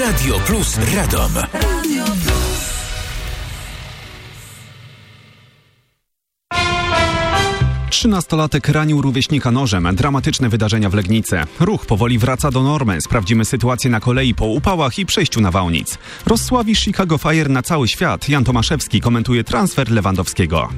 Radio Plus Radom. Radio Plus. Trzynastolatek ranił rówieśnika nożem. Dramatyczne wydarzenia w Legnicy. Ruch powoli wraca do normy. Sprawdzimy sytuację na kolei po upałach i przejściu nawałnic. Rozsławi Chicago Fire na cały świat. Jan Tomaszewski komentuje transfer Lewandowskiego.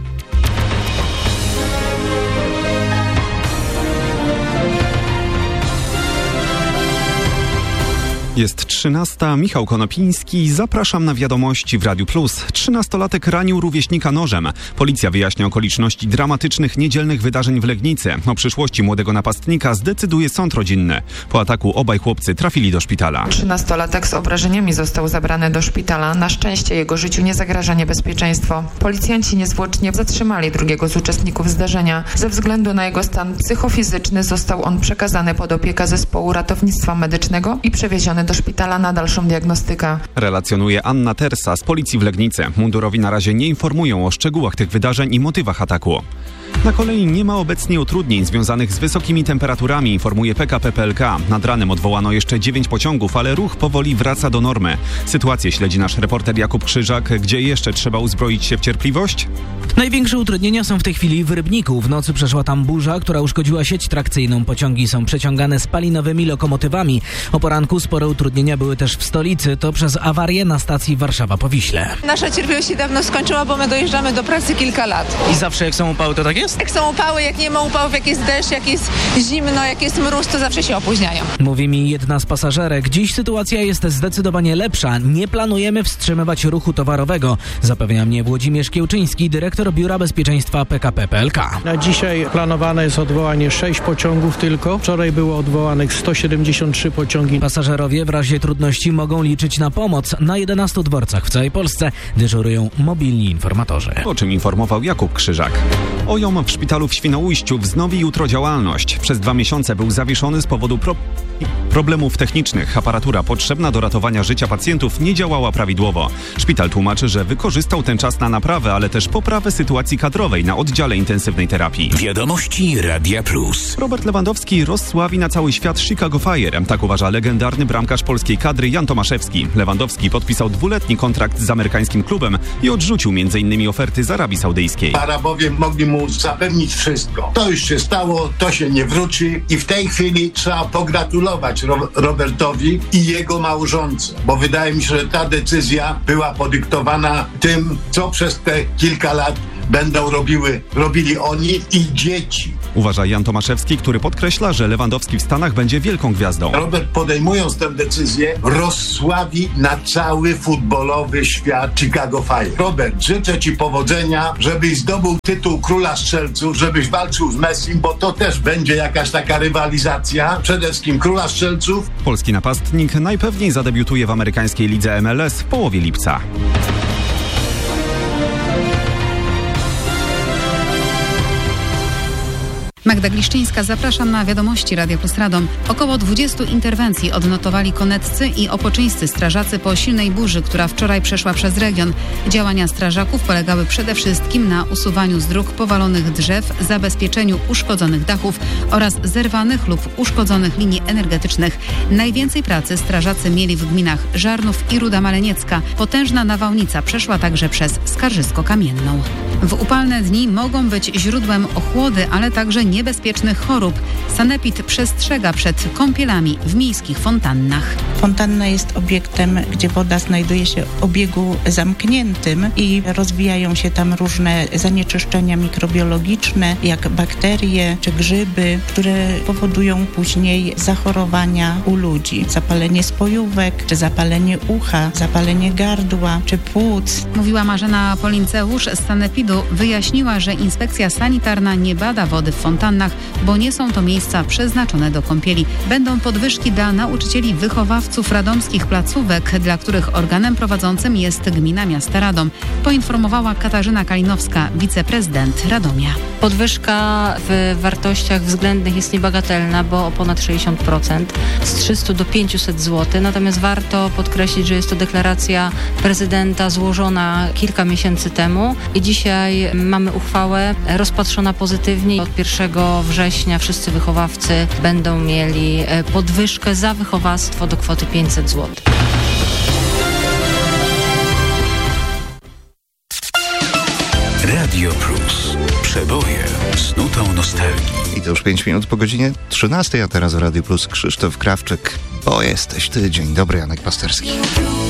Jest 13. Michał Konopiński. Zapraszam na wiadomości w Radiu Plus. 13-latek ranił rówieśnika nożem. Policja wyjaśnia okoliczności dramatycznych niedzielnych wydarzeń w Legnicy. O przyszłości młodego napastnika zdecyduje sąd rodzinny. Po ataku obaj chłopcy trafili do szpitala. 13-latek z obrażeniami został zabrany do szpitala. Na szczęście jego życiu nie zagraża niebezpieczeństwo. Policjanci niezwłocznie zatrzymali drugiego z uczestników zdarzenia. Ze względu na jego stan psychofizyczny został on przekazany pod opiekę zespołu ratownictwa medycznego i przewieziony do szpitala na dalszą diagnostykę. Relacjonuje Anna Tersa z policji w Legnicy. Mundurowi na razie nie informują o szczegółach tych wydarzeń i motywach ataku. Na kolei nie ma obecnie utrudnień związanych z wysokimi temperaturami, informuje PKP PLK. Nad ranem odwołano jeszcze 9 pociągów, ale ruch powoli wraca do normy. Sytuację śledzi nasz reporter Jakub Krzyżak. Gdzie jeszcze trzeba uzbroić się w cierpliwość? Największe utrudnienia są w tej chwili w Rybniku. W nocy przeszła tam burza, która uszkodziła sieć trakcyjną. Pociągi są przeciągane spalinowymi lokomotywami. O poranku spore utrudnienia były też w stolicy. To przez awarię na stacji Warszawa-Powiśle. Nasza cierpliwość się dawno skończyła, bo my dojeżdżamy do pracy kilka lat. I zawsze jak są upały, to tak jest? Jak są upały, jak nie ma upałów, jak jest deszcz, jak jest zimno, jak jest mróz, to zawsze się opóźniają. Mówi mi jedna z pasażerek. Dziś sytuacja jest zdecydowanie lepsza. Nie planujemy wstrzymywać ruchu towarowego. Zapewnia mnie Włodzimierz Kiełczyński, dyrektor Biura Bezpieczeństwa PKP PLK. Na dzisiaj planowane jest odwołanie 6 pociągów tylko. Wczoraj było odwołanych 173 pociągi. Pasażerowie w razie trudności mogą liczyć na pomoc. Na 11 dworcach w całej Polsce dyżurują mobilni informatorzy. O czym informował Jakub Krzyżak. OJOM w szpitalu w Świnoujściu wznowi jutro działalność. Przez 2 miesiące był zawieszony z powodu problemów technicznych. Aparatura potrzebna do ratowania życia pacjentów nie działała prawidłowo. Szpital tłumaczy, że wykorzystał ten czas na naprawę, ale też poprawę sytuacji kadrowej na oddziale intensywnej terapii. Wiadomości Radia Plus. Robert Lewandowski rozsławi na cały świat Chicago Fire. Tak uważa legendarny bramkarz polskiej kadry Jan Tomaszewski. Lewandowski podpisał 2-letni kontrakt z amerykańskim klubem i odrzucił m.in. oferty z Arabii Saudyjskiej. Arabowie mogli mu zapewnić wszystko. To już się stało, to się nie wróci i w tej chwili trzeba pogratulować Robertowi i jego małżonce, bo wydaje mi się, że ta decyzja była podyktowana tym, co przez te kilka lat będą robili oni i dzieci. Uważa Jan Tomaszewski, który podkreśla, że Lewandowski w Stanach będzie wielką gwiazdą. Robert, podejmując tę decyzję, rozsławi na cały futbolowy świat Chicago Fire. Robert, życzę Ci powodzenia, żebyś zdobył tytuł króla strzelców, żebyś walczył z Messim, bo to też będzie jakaś taka rywalizacja. Przede wszystkim króla strzelców. Polski napastnik najpewniej zadebiutuje w amerykańskiej lidze MLS w połowie lipca. Magda Gliszczyńska, zapraszam na wiadomości Radia Plus Radom. Około 20 interwencji odnotowali koneccy i opoczyńscy strażacy po silnej burzy, która wczoraj przeszła przez region. Działania strażaków polegały przede wszystkim na usuwaniu z dróg powalonych drzew, zabezpieczeniu uszkodzonych dachów oraz zerwanych lub uszkodzonych linii energetycznych. Najwięcej pracy strażacy mieli w gminach Żarnów i Ruda Maleniecka. Potężna nawałnica przeszła także przez Skarżysko-Kamienną. W upalne dni mogą być źródłem ochłody, ale także niebezpiecznych chorób. Sanepid przestrzega przed kąpielami w miejskich fontannach. Fontanna jest obiektem, gdzie woda znajduje się w obiegu zamkniętym i rozwijają się tam różne zanieczyszczenia mikrobiologiczne, jak bakterie czy grzyby, które powodują później zachorowania u ludzi. Zapalenie spojówek, czy zapalenie ucha, zapalenie gardła, czy płuc. Mówiła Marzena Polinceusz z Sanepidu. Wyjaśniła, że inspekcja sanitarna nie bada wody w fontannach, bo nie są to miejsca przeznaczone do kąpieli. Będą podwyżki dla nauczycieli wychowawców radomskich placówek, dla których organem prowadzącym jest Gmina Miasta Radom, poinformowała Katarzyna Kalinowska, wiceprezydent Radomia. Podwyżka w wartościach względnych jest niebagatelna, bo o ponad 60%, z 300 do 500 zł. Natomiast warto podkreślić, że jest to deklaracja prezydenta złożona kilka miesięcy temu i dzisiaj mamy uchwałę rozpatrzona pozytywnie. Od 1 września wszyscy wychowawcy będą mieli podwyżkę za wychowawstwo do kwoty 500 zł. Radio Plus. Przeboje z nutą nostalgii. I to już 5 minut po godzinie 13, a teraz w Radio Plus Krzysztof Krawczyk. Bo jesteś ty. Dzień dobry, Janek Pasterski.